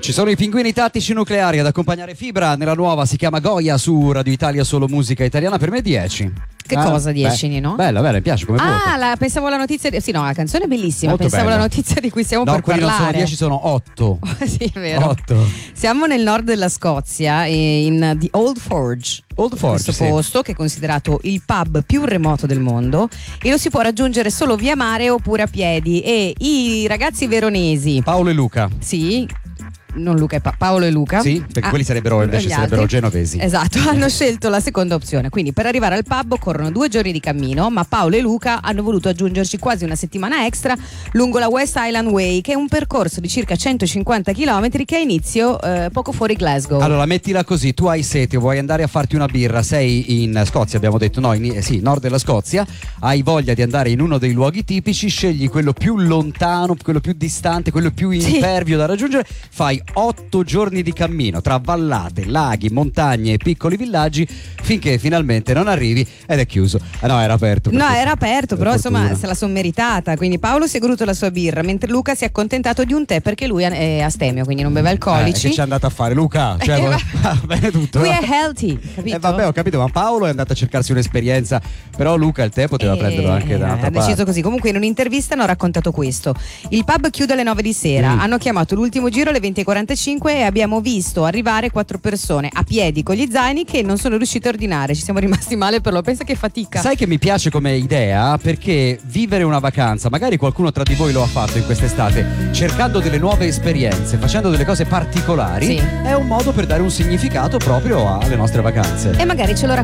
Ci sono i pinguini tattici nucleari ad accompagnare Fibra nella nuova, si chiama Goya su Radio Italia, solo musica italiana. Per me 10. Che cosa 10, Nino? Bella, mi piace come voto. Pensavo la notizia sì, no, la canzone è bellissima. Molto pensavo bella. La notizia di cui stiamo per parlare. No, quelli non sono 10, sono 8. Sì, è vero. 8. Siamo nel nord della Scozia, in The Old Forge. Questo posto che è considerato il pub più remoto del mondo e lo si può raggiungere solo via mare oppure a piedi. E i ragazzi veronesi, Paolo e Luca. Sì, non Luca, Paolo e Luca. Sì, perché quelli sarebbero genovesi. Esatto, hanno scelto la seconda opzione. Quindi per arrivare al pub occorrono 2 giorni di cammino, ma Paolo e Luca hanno voluto aggiungerci quasi una settimana extra lungo la West Island Way, che è un percorso di circa 150 km che ha inizio poco fuori Glasgow. Allora, mettila così: tu hai sete, vuoi andare a farti una birra, sei in Scozia, abbiamo detto, no, sì, nord della Scozia, hai voglia di andare in uno dei luoghi tipici, scegli quello più lontano, quello più distante, quello più impervio da raggiungere, fai 8 giorni di cammino tra vallate, laghi, montagne e piccoli villaggi finché finalmente non arrivi ed è chiuso. No, era aperto. No, era aperto, però insomma se la son meritata. Quindi Paolo si è goduto la sua birra, mentre Luca si è accontentato di un tè perché lui è astemio, quindi non beve alcolici. Che ci è andato a fare Luca? Cioè, va bene tutto. Lui è healthy, capito? Vabbè, ho capito, ma Paolo è andato a cercarsi un'esperienza, però Luca il tè poteva prenderlo anche da un'altra parte. Ha deciso così. Comunque in un'intervista hanno raccontato questo: il pub chiude alle 9 di sera, hanno chiamato l'ultimo giro alle 20:45 e abbiamo visto arrivare 4 persone a piedi con gli zaini che non sono riusciti a ordinare. Ci siamo rimasti male per loro. Pensa che fatica. Sai che mi piace come idea, perché vivere una vacanza, magari qualcuno tra di voi lo ha fatto in quest'estate, cercando delle nuove esperienze, facendo delle cose particolari, è un modo per dare un significato proprio alle nostre vacanze. E magari ce lo